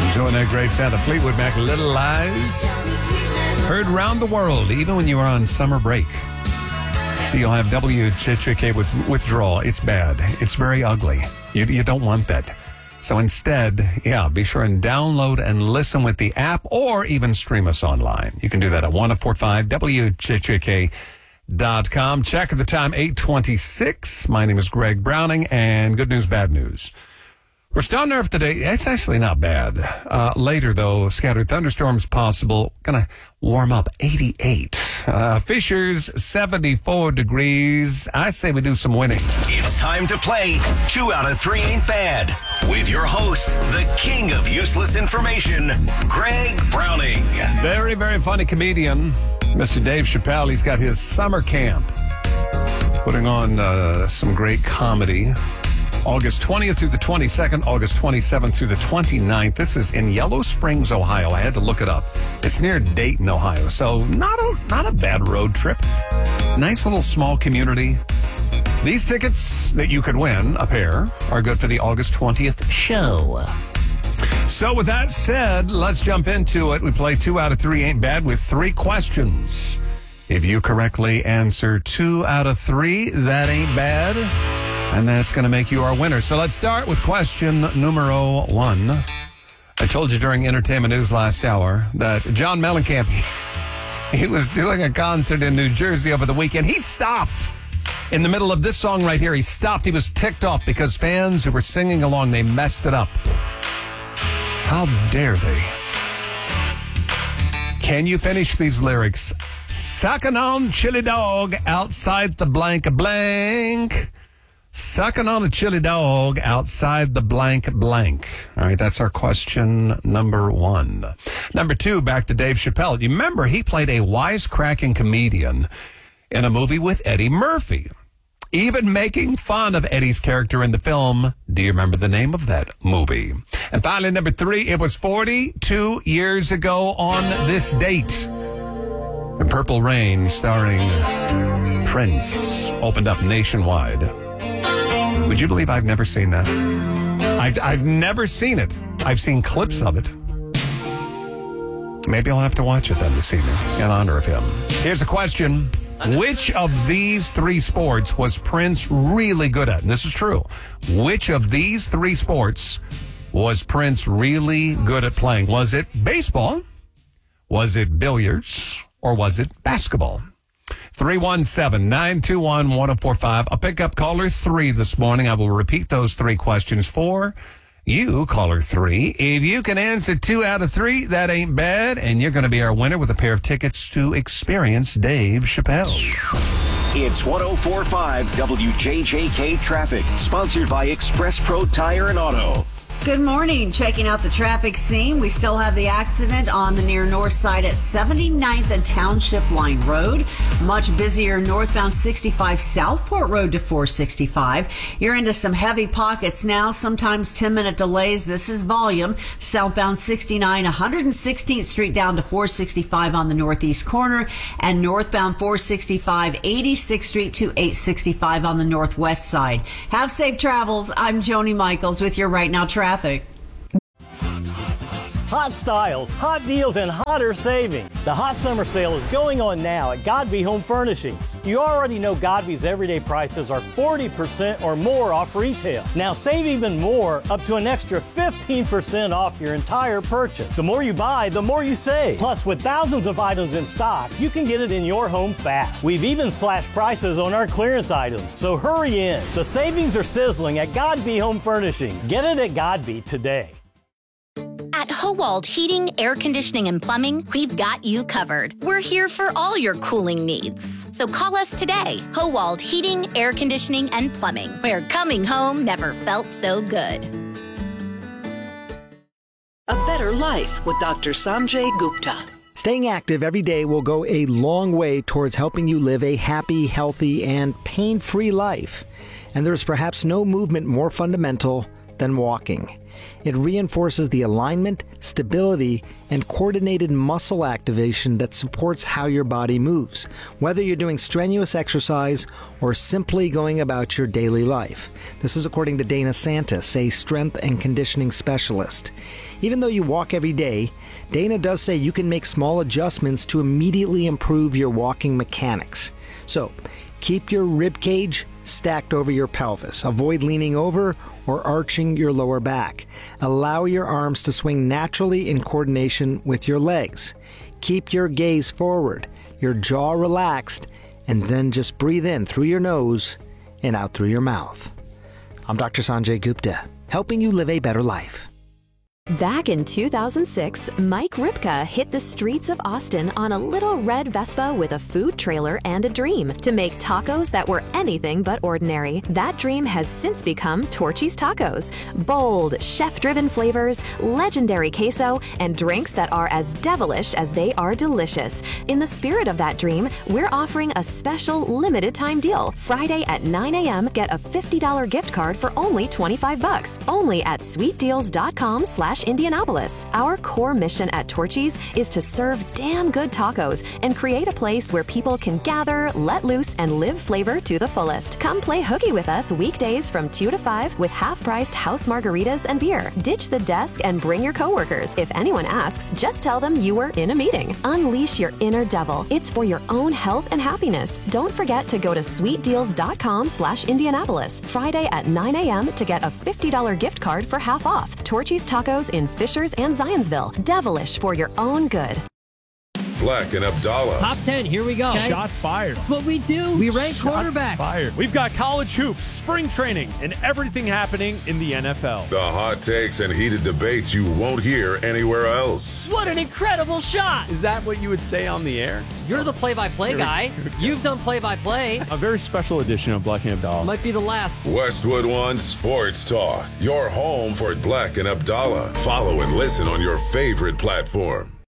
Enjoying that great sound of Fleetwood Mac, Little Lies. Heard round the world, even when you are on summer break. See, you'll have WCHK with withdrawal. It's bad. It's very ugly. You don't want that. So instead, be sure and download and listen with the app or even stream us online. You can do that at 1045WCHK.com. Check the time, 8:26. My name is Greg Browning, and good news, bad news. We're starting off today. It's actually not bad. Later, though, scattered thunderstorms possible. Gonna warm up 88. Fishers, 74 degrees. I say we do some winning. It's time to play 2 out of 3 Ain't Bad with your host, the king of useless information, Greg Browning. Very, very funny comedian, Mr. Dave Chappelle. He's got his summer camp putting on some great comedy. August 20th through the 22nd, August 27th through the 29th. This is in Yellow Springs, Ohio. I had to look it up. It's near Dayton, Ohio. So not a bad road trip. It's a nice little small community. These tickets that you could win, a pair, are good for the August 20th show. So with that said, let's jump into it. We play 2 out of 3 Ain't Bad with 3 questions. If you correctly answer 2 out of 3, that ain't bad. And that's going to make you our winner. So let's start with question numero 1. I told you during Entertainment News last hour that John Mellencamp, he was doing a concert in New Jersey over the weekend. He stopped in the middle of this song right here. He stopped. He was ticked off because fans who were singing along, they messed it up. How dare they? Can you finish these lyrics? Sucking on chili dog outside the blank blank. Sucking on a chili dog outside the blank blank. All right, that's our question number 1. Number 2, back to Dave Chappelle. You remember he played a wisecracking comedian in a movie with Eddie Murphy, even making fun of Eddie's character in the film. Do you remember the name of that movie? And finally, number 3, it was 42 years ago on this date. And Purple Rain, starring Prince, opened up nationwide. Would you believe I've never seen that? I've never seen it. I've seen clips of it. Maybe I'll have to watch it then this evening in honor of him. Here's a question. Which of these 3 sports was Prince really good at? And this is true. Which of these 3 sports was Prince really good at playing? Was it baseball? Was it billiards? Or was it basketball? 317-921-1045. I'll pick up caller 3 this morning. I will repeat those 3 questions for you, caller 3. If you can answer 2 out of 3, that ain't bad. And you're going to be our winner with a pair of tickets to experience Dave Chappelle. It's 104.5 WJJK Traffic, sponsored by Express Pro Tire and Auto. Good morning. Checking out the traffic scene. We still have the accident on the near north side at 79th and Township Line Road. Much busier northbound 65 Southport Road to 465. You're into some heavy pockets now, sometimes 10-minute delays. This is volume. Southbound 69, 116th Street down to 465 on the northeast corner, and northbound 465, 86th Street to 865 on the northwest side. Have safe travels. I'm Joni Michaels with your Right Now traffic. Hot styles, hot deals, and hotter savings. The hot summer sale is going on now at Godby Home Furnishings. You already know Godby's everyday prices are 40% or more off retail. Now save even more, up to an extra 15% off your entire purchase. The more you buy, the more you save. Plus, with thousands of items in stock, you can get it in your home fast. We've even slashed prices on our clearance items, so hurry in. The savings are sizzling at Godby Home Furnishings. Get it at Godby today. At Howald Heating, Air Conditioning, and Plumbing, we've got you covered. We're here for all your cooling needs. So call us today. Howald Heating, Air Conditioning, and Plumbing, where coming home never felt so good. A better life with Dr. Sanjay Gupta. Staying active every day will go a long way towards helping you live a happy, healthy, and pain-free life. And there's perhaps no movement more fundamental than walking. It reinforces the alignment, stability, and coordinated muscle activation that supports how your body moves, whether you're doing strenuous exercise or simply going about your daily life. This is according to Dana Santis, a strength and conditioning specialist. Even though you walk every day, Dana does say you can make small adjustments to immediately improve your walking mechanics. So, keep your rib cage stacked over your pelvis. Avoid leaning over or arching your lower back. Allow your arms to swing naturally in coordination with your legs. Keep your gaze forward, your jaw relaxed, and then just breathe in through your nose and out through your mouth. I'm Dr. Sanjay Gupta, helping you live a better life. Back in 2006, Mike Ripka hit the streets of Austin on a little red Vespa with a food trailer and a dream to make tacos that were anything but ordinary. That dream has since become Torchy's Tacos. Bold, chef-driven flavors, legendary queso, and drinks that are as devilish as they are delicious. In the spirit of that dream, we're offering a special limited-time deal. Friday at 9 a.m., get a $50 gift card for only $25. Only at sweetdeals.com/Indianapolis. Our core mission at Torchy's is to serve damn good tacos and create a place where people can gather, let loose, and live flavor to the fullest. Come play hooky with us weekdays from 2 to 5 with half-priced house margaritas and beer. Ditch the desk and bring your coworkers. If anyone asks, just tell them you were in a meeting. Unleash your inner devil. It's for your own health and happiness. Don't forget to go to sweetdeals.com/Indianapolis Friday at 9 a.m. to get a $50 gift card for half off. Torchy's Tacos in Fishers and Zionsville. Devilish for your own good. Black and Abdallah. Top 10, here we go. Okay. Shots fired. That's what we do. We rank quarterbacks. Fired. We've got college hoops, spring training, and everything happening in the NFL. The hot takes and heated debates you won't hear anywhere else. What an incredible shot. Is that what you would say on the air? You're the play-by-play guy. You've done play-by-play. A very special edition of Black and Abdallah. Might be the last. Westwood One Sports Talk. Your home for Black and Abdallah. Follow and listen on your favorite platform.